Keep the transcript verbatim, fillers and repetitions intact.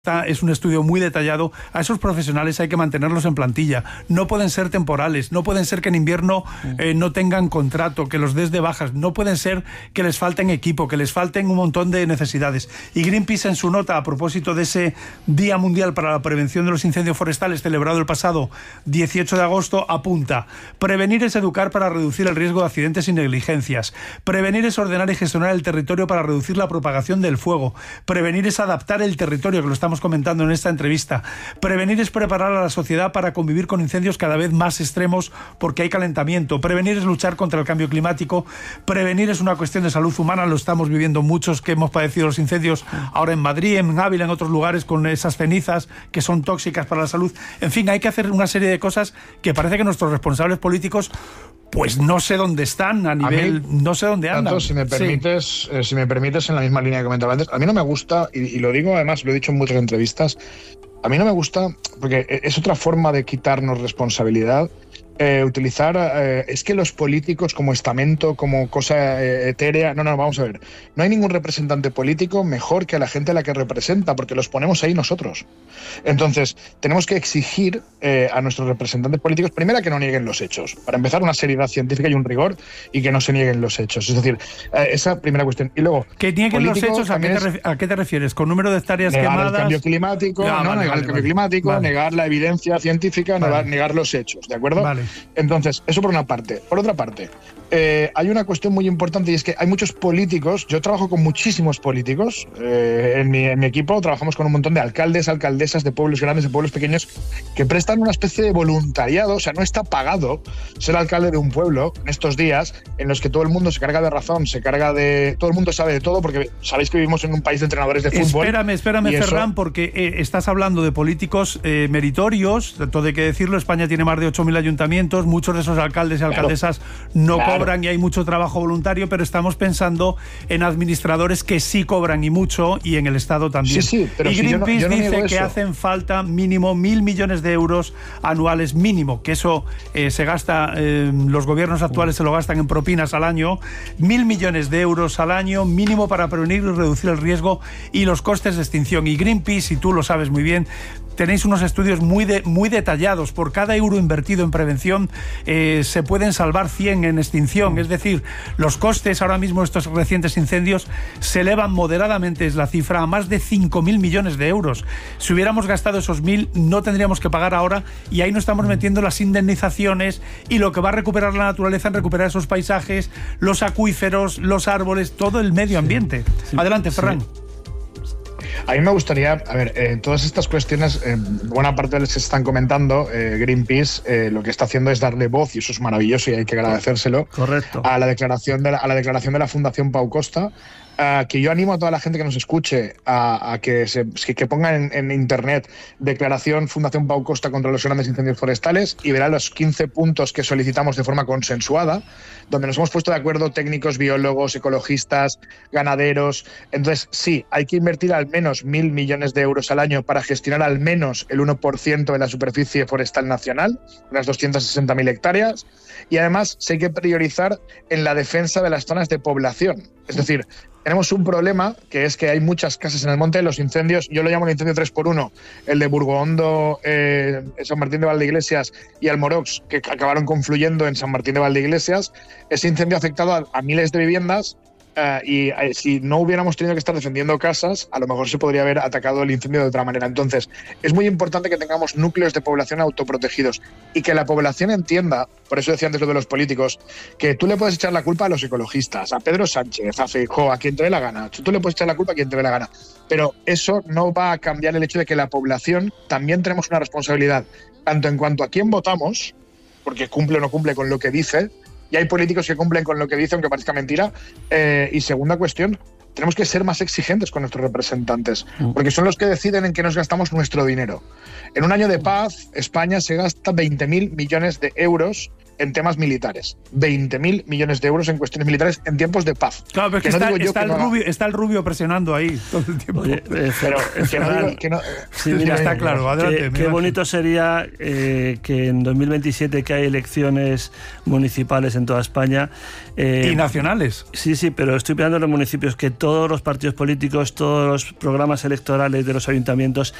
Es un estudio muy detallado. A esos profesionales hay que mantenerlos en plantilla. No pueden ser temporales, no pueden ser que en invierno eh, no tengan contrato, que los des de bajas, no pueden ser que les falten equipo, que les falten un montón de necesidades. Y Greenpeace, en su nota a propósito de ese Día Mundial para la Prevención de los Incendios Forestales celebrado el pasado dieciocho de agosto, apunta: prevenir es educar para reducir el riesgo de accidentes y negligencias. Prevenir es ordenar y gestionar el territorio para reducir la propagación del fuego. Prevenir es adaptar el territorio, que lo estamos comentando en esta entrevista. Prevenir es preparar a la sociedad para convivir con incendios cada vez más extremos porque hay calentamiento. Prevenir es luchar contra el cambio climático. Prevenir es una cuestión de salud humana. Lo estamos viviendo muchos que hemos padecido los incendios ahora en Madrid, en Ávila, en otros lugares, con esas cenizas que son tóxicas para la salud. En fin, hay que hacer una serie de cosas que parece que nuestros responsables políticos pues no sé dónde están a nivel, a mí, no sé dónde andan. Tanto, si me permites, sí. eh, si me permites, en la misma línea que comentaba antes, a mí no me gusta, y, y lo digo además, lo he dicho en muchas entrevistas, a mí no me gusta, porque es otra forma de quitarnos responsabilidad, eh, utilizar, eh, es que los políticos como estamento, como cosa eh, etérea, no, no, vamos a ver, no hay ningún representante político mejor que a la gente a la que representa, porque los ponemos ahí nosotros. Entonces, tenemos que exigir eh, a nuestros representantes políticos, primero, que no nieguen los hechos. Para empezar, una seriedad científica y un rigor, y que no se nieguen los hechos. Es decir, eh, esa primera cuestión. Y luego, que nieguen los hechos, ¿a qué, te ¿a qué te refieres? ¿Con número de hectáreas negar quemadas? Negar el cambio climático, ya, no, vale, negar vale, el cambio vale, climático, vale. negar la evidencia científica, vale. negar, negar los hechos, ¿de acuerdo? Vale. Entonces, eso por una parte. Por otra parte, eh, hay una cuestión muy importante, y es que hay muchos políticos, yo trabajo con muchísimos políticos, eh, en, mi, en mi equipo trabajamos con un montón de alcaldes, alcaldesas de pueblos grandes, de pueblos pequeños, que prestan una especie de voluntariado, o sea, no está pagado ser alcalde de un pueblo en estos días en los que todo el mundo se carga de razón, se carga de... todo el mundo sabe de todo, porque sabéis que vivimos en un país de entrenadores de fútbol. Espérame, espérame, Ferran, eso... porque eh, estás hablando de políticos eh, meritorios, todo hay que decirlo, España tiene más de ocho mil ayuntamientos, muchos de esos alcaldes y alcaldesas claro, no claro. cobran y hay mucho trabajo voluntario, pero estamos pensando en administradores que sí cobran y mucho, y en el Estado también. Sí, sí, pero y si Greenpeace yo no, yo no dice que eso. hacen falta mínimo mil millones de euros anuales mínimo, que eso eh, se gasta, eh, los gobiernos actuales se lo gastan en propinas al año, mil millones de euros al año mínimo para prevenir y reducir el riesgo y los costes de extinción. Y Greenpeace, y tú lo sabes muy bien, tenéis unos estudios muy, de, muy detallados. Por cada euro invertido en prevención eh, se pueden salvar cien en extinción. Es decir, los costes ahora mismo de estos recientes incendios se elevan moderadamente, es la cifra, a más de cinco mil millones de euros. Si hubiéramos gastado esos mil, no tendríamos que pagar ahora, y ahí no estamos metiendo las indemnizaciones y lo que va a recuperar la naturaleza en recuperar esos paisajes, los acuíferos, los árboles, todo el medio ambiente. Sí, sí, Adelante, Ferran. Sí. A mí me gustaría, a ver, eh, todas estas cuestiones, eh, buena parte de las que se están comentando, eh, Greenpeace eh, lo que está haciendo es darle voz, y eso es maravilloso y hay que agradecérselo. Correcto. A la declaración de la, a la declaración de la Fundación Pau Costa, uh, que yo animo a toda la gente que nos escuche a, a que, se, que, que ponga en, en internet declaración Fundación Pau Costa contra los grandes incendios forestales, y verá los quince puntos que solicitamos de forma consensuada, donde nos hemos puesto de acuerdo técnicos, biólogos, ecologistas, ganaderos. Entonces, sí, hay que invertir al menos mil millones de euros al año para gestionar al menos el uno por ciento de la superficie forestal nacional, unas doscientas sesenta mil hectáreas, y además sí hay que priorizar en la defensa de las zonas de población. Es decir, tenemos un problema, que es que hay muchas casas en el monte, los incendios, yo lo llamo el incendio tres por uno, el de Burgohondo, eh, San Martín de Valdeiglesias y Almorox, que acabaron confluyendo en San Martín de Valdeiglesias. Ese incendio ha afectado a, a miles de viviendas, Uh, y uh, si no hubiéramos tenido que estar defendiendo casas, a lo mejor se podría haber atacado el incendio de otra manera. Entonces, es muy importante que tengamos núcleos de población autoprotegidos y que la población entienda, por eso decía antes lo de los políticos, que tú le puedes echar la culpa a los ecologistas, a Pedro Sánchez, a Feijóo, a quien te dé la gana. Tú le puedes echar la culpa a quien te dé la gana. Pero eso no va a cambiar el hecho de que la población también tenemos una responsabilidad, tanto en cuanto a quién votamos, porque cumple o no cumple con lo que dice, y hay políticos que cumplen con lo que dicen, aunque parezca mentira. Eh, y segunda cuestión, tenemos que ser más exigentes con nuestros representantes, porque son los que deciden en qué nos gastamos nuestro dinero. En un año de paz, España se gasta veinte mil millones de euros en temas militares. veinte mil millones de euros en cuestiones militares en tiempos de paz. Claro, pero es que, que, está, no está, que el no rubio, está el rubio presionando ahí todo el tiempo. Oye, eh, pero que no digo, que no, sí, mira, está claro. Adelante, qué, qué bonito sería eh, que en dos mil veintisiete, que hay elecciones municipales en toda España. Eh, y nacionales. Sí, sí, pero estoy pensando en los municipios, que todos los partidos políticos, todos los programas electorales de los ayuntamientos